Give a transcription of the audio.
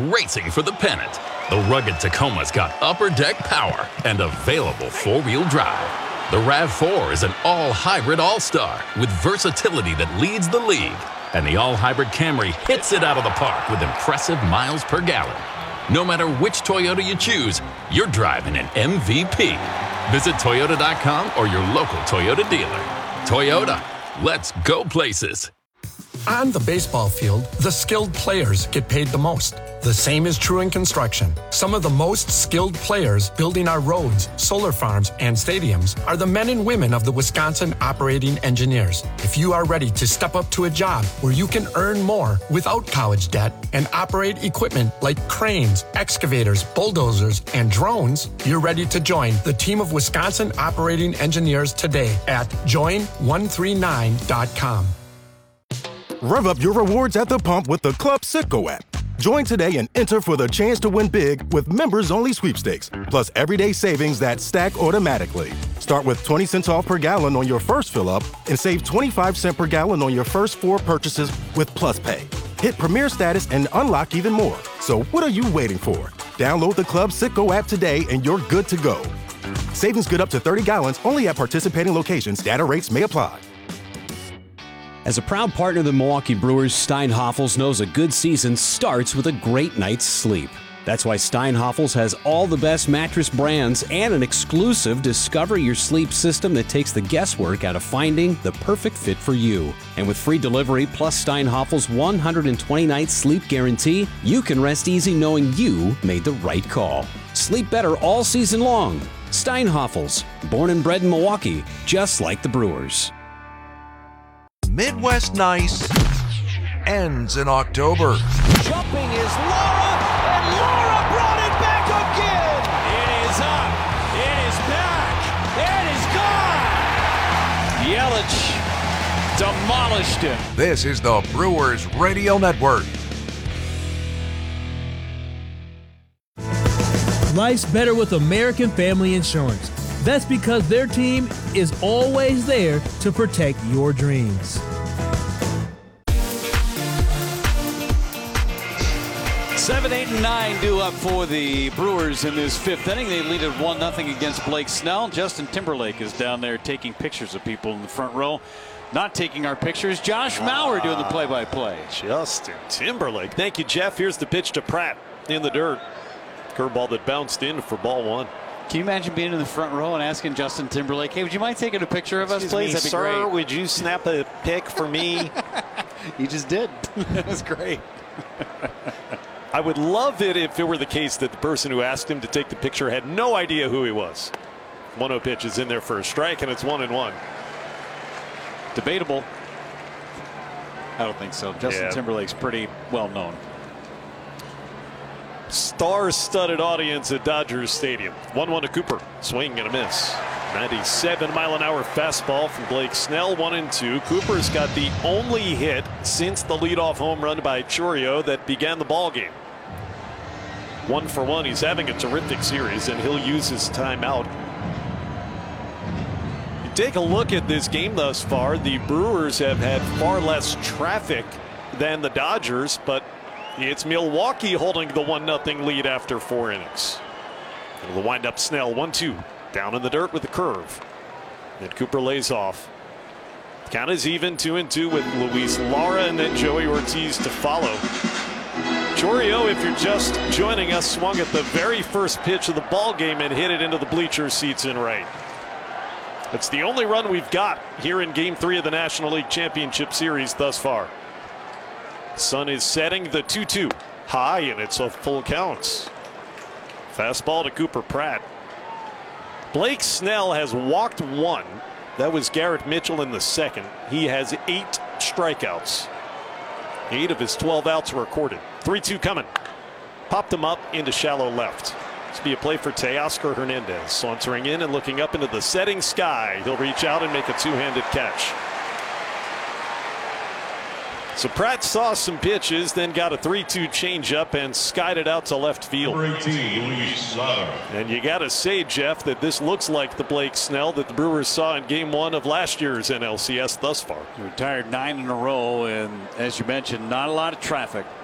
racing for the pennant. The rugged Tacoma's got upper deck power and available four-wheel drive. The RAV4 is an all-hybrid all-star with versatility that leads the league. And the all-hybrid Camry hits it out of the park with impressive miles per gallon. No matter which Toyota you choose, you're driving an MVP. Visit Toyota.com or your local Toyota dealer. Toyota, let's go places. On the baseball field, the skilled players get paid the most. The same is true in construction. Some of the most skilled players building our roads, solar farms, and stadiums are the men and women of the Wisconsin Operating Engineers. If you are ready to step up to a job where you can earn more without college debt and operate equipment like cranes, excavators, bulldozers, and drones, you're ready to join the team of Wisconsin Operating Engineers today at join139.com. Rev up your rewards at the pump with the Club Citgo app. Join today and enter for the chance to win big with members-only sweepstakes, plus everyday savings that stack automatically. Start with 20 cents off per gallon on your first fill-up and save 25 cents per gallon on your first 4 purchases with Plus Pay. Hit Premier status and unlock even more. So what are you waiting for? Download the Club Citgo app today and you're good to go. Savings good up to 30 gallons only at participating locations. Data rates may apply. As a proud partner of the Milwaukee Brewers, Steinhoffels knows a good season starts with a great night's sleep. That's why Steinhoffels has all the best mattress brands and an exclusive Discover Your Sleep system that takes the guesswork out of finding the perfect fit for you. And with free delivery plus Steinhoffels' 120-night sleep guarantee, you can rest easy knowing you made the right call. Sleep better all season long. Steinhoffels, born and bred in Milwaukee, just like the Brewers. Midwest Nice ends in October. Jumping is Laura, and Laura brought it back again. It is up. It is back. It is gone. Yelich demolished him. This is the Brewers Radio Network. Life's better with American Family Insurance. That's because their team is always there to protect your dreams. 7, 8, and 9 due up for the Brewers in this 5th inning. They lead it 1-0 against Blake Snell. Justin Timberlake is down there taking pictures of people in the front row. Not taking our pictures, Josh Mauer doing the play-by-play. Justin Timberlake. Thank you, Jeff. Here's the pitch to Pratt in the dirt. Curveball that bounced in for ball 1. Can you imagine being in the front row and asking Justin Timberlake, hey, would you mind taking a picture of us, please? That'd be great. Sir, would you snap a pic for me? You just did. That was great. I would love it if it were the case that the person who asked him to take the picture had no idea who he was. 1-0 pitch is in there for a strike, and it's 1-1. Debatable. I don't think so. Justin Timberlake's pretty well known. Star-studded audience at Dodgers Stadium. 1-1 to Cooper. Swing and a miss. 97-mile-an-hour fastball from Blake Snell. 1-2. Cooper's got the only hit since the leadoff home run by Chourio that began the ball game. 1 for 1. He's having a terrific series, and he'll use his timeout. You take a look at this game thus far. The Brewers have had far less traffic than the Dodgers, but it's Milwaukee holding the 1-0 lead after 4 innings. It'll wind up Snell 1-2 down in the dirt with the curve. Then Cooper lays off. Count is even 2-2 with Luis Lara and then Joey Ortiz to follow. Chourio, if you're just joining us, swung at the very first pitch of the ball game and hit it into the bleacher seats in right. It's the only run we've got here in Game 3 of the National League Championship Series thus far. Sun is setting the 2-2 high, and it's a full count. Fastball to Cooper Pratt. Blake Snell has walked 1. That was Garrett Mitchell in the second. He has 8 strikeouts. 8 of his 12 outs were recorded. 3-2 coming. Popped him up into shallow left. This will be a play for Teoscar Hernandez. Sauntering in and looking up into the setting sky. He'll reach out and make a two-handed catch. So Pratt saw some pitches, then got a 3-2 changeup and skied it out to left field. And you got to say, Jeff, that this looks like the Blake Snell that the Brewers saw in Game 1 of last year's NLCS thus far. He retired 9 in a row, and as you mentioned, not a lot of traffic.